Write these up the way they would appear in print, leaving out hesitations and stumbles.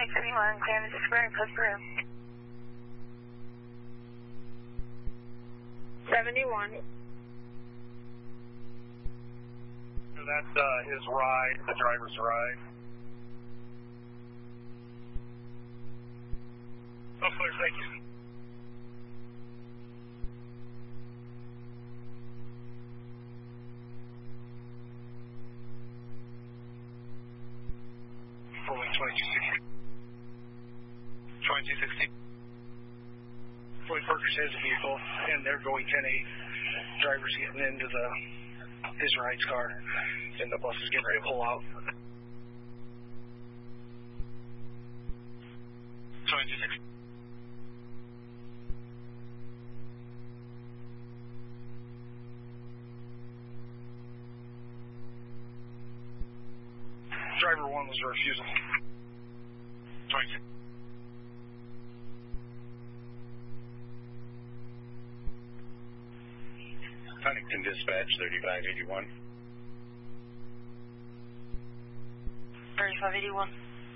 871, Clemens Square, close to room. 71. So that's his ride, the driver's ride. Oh, clear, thank you. Rolling 2260. 2260. Floyd Parker's his vehicle, and they're going 10-8. Driver's getting into his ride's car, and the bus is getting ready to pull out. 2260. Driver 1 was a refusal. 26. Huntington Dispatch 3581. 3581.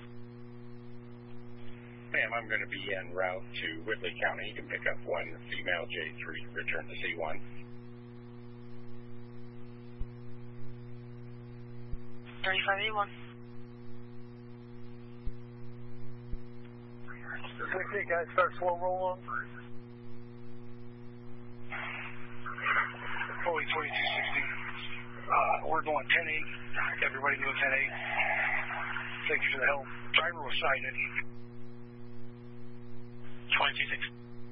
Ma'am, I'm going to be en route to Whitley County. You can pick up one female J3, return to C1. 3581. 68, guys, start slow roll on. Fully 2260. We're going 10-8. Everybody go 10-8. Thank you for the help. Driver was cited. 2260.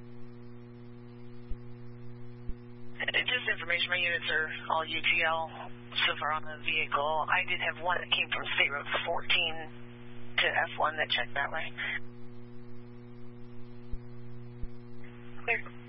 Just information, my units are all UTL so far on the vehicle. I did have one that came from State Road 14 to F1 that checked that way. Clear.